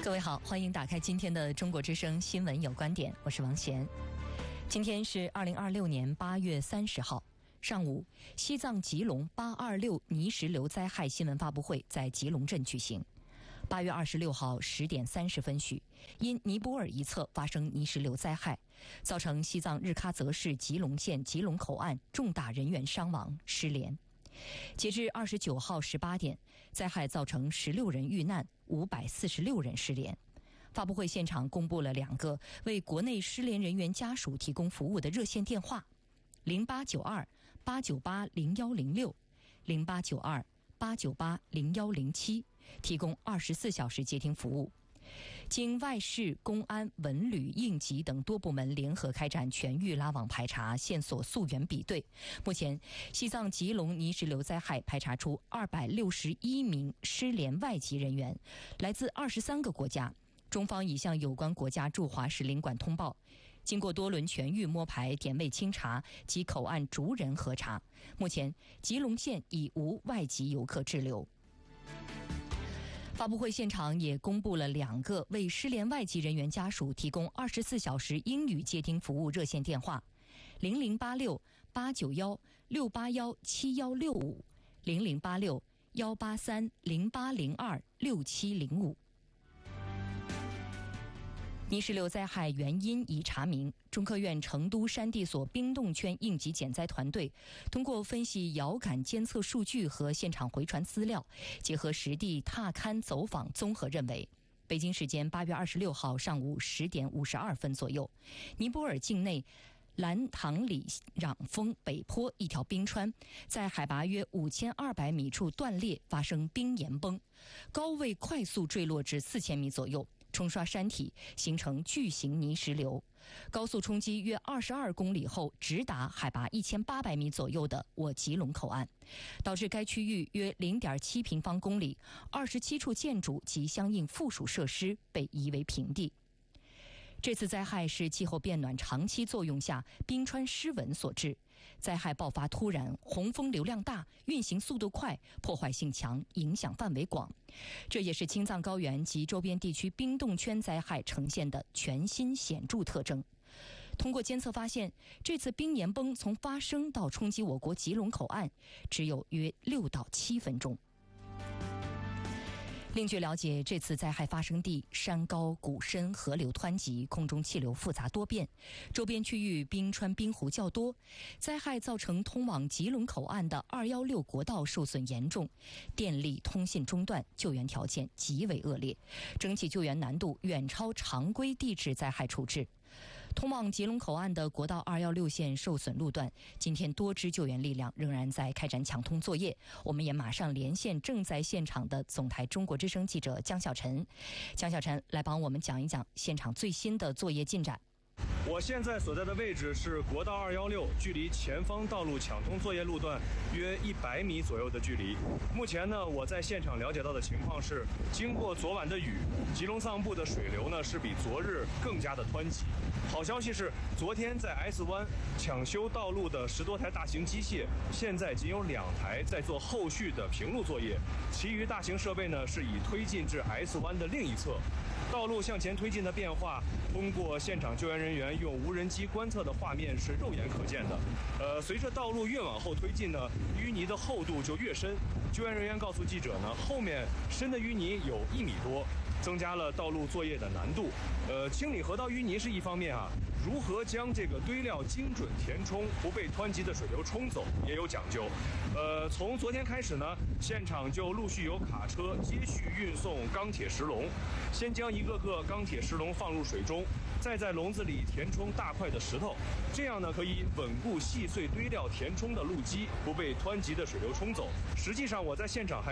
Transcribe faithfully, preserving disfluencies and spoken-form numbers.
各位好，欢迎打开今天的中国之声新闻有观点，我是王贤。今天是二零二六年八月三十号上午，西藏吉隆八二六泥石流灾害新闻发布会在吉隆镇举行。八月二十六号十点三十分许，因尼泊尔一侧发生泥石流灾害，造成西藏日喀则市吉隆县吉隆口岸重大人员伤亡失联。截至二十九号十八点，灾害造成十六人遇难，五百四十六人失联。发布会现场公布了两个为国内失联人员家属提供服务的热线电话：零八九二八九八零幺零六、零八九二八九八零幺零七，提供二十四小时接听服务。经外事、公安、文旅、应急等多部门联合开展全域拉网排查、线索溯源比对，目前西藏吉隆泥石流灾害排查出二百六十一名失联外籍人员，来自二十三个国家。中方已向有关国家驻华使领馆通报，经过多轮全域摸排、点位清查及口岸逐人核查，目前吉隆县已无外籍游客滞留。发布会现场也公布了两个为失联外籍人员家属提供二十四小时英语接听服务热线电话：零零八六八九幺六八幺七幺六五、零零八六幺八三零八零二六七零五。泥石流灾害原因已查明，中科院成都山地所冰冻圈应急减灾团队通过分析遥感监测数据和现场回传资料，结合实地踏勘走访，综合认为，北京时间八月二十六号上午十点五十二分左右，尼泊尔境内兰唐里壤峰北坡一条冰川在海拔约五千二百米处断裂，发生冰岩崩，高位快速坠落至四千米左右，冲刷山体，形成巨型泥石流。高速冲击约二十二公里后，直达海拔一千八百米左右的我吉隆口岸，导致该区域约零点七平方公里二十七处建筑及相应附属设施被夷为平地。这次灾害是气候变暖长期作用下冰川失稳所致，灾害爆发突然，洪峰流量大，运行速度快，破坏性强，影响范围广。这也是青藏高原及周边地区冰冻圈灾害呈现的全新显著特征。通过监测发现，这次冰岩崩从发生到冲击我国吉隆口岸只有约六到七分钟。另据了解，这次灾害发生地山高谷深，河流湍急，空中气流复杂多变，周边区域冰川冰湖较多，灾害造成通往吉隆口岸的二一六国道受损严重，电力通信中断，救援条件极为恶劣，整体救援难度远超常规地质灾害处置。通往吉隆口岸的国道二一六线受损路段，今天多支救援力量仍然在开展抢通作业。我们也马上连线正在现场的总台中国之声记者江小晨。江小晨来帮我们讲一讲现场最新的作业进展。 我现在所在的位置是国道二一六，距离前方道路抢通作业路段约一百米左右的距离。目前呢，我在现场了解到的情况是，经过昨晚的雨，吉隆藏布的水流呢是比昨日更加的湍急。好消息是，昨天在 S 湾抢修道路的十多台大型机械，现在仅有两台在做后续的平路作业，其余大型设备呢是已推进至 S 湾的另一侧。道路向前推进的变化，通过现场救援人员用无人机观测的画面是肉眼可见的。呃，随着道路越往后推进呢，淤泥的厚度就越深。救援人员告诉记者呢，后面深的淤泥有一米多，增加了道路作业的难度。呃，清理河道淤泥是一方面啊，如何将这个堆料精准填充，不被湍急的水流冲走，也有讲究。呃，从昨天开始呢，现场就陆续有卡车接续运送钢铁石笼，先将一个个钢铁石笼放入水中，再在笼子里填充大块的石头，这样呢可以稳固细碎堆料填充的路基，不被湍急的水流冲走。实际上我在现场还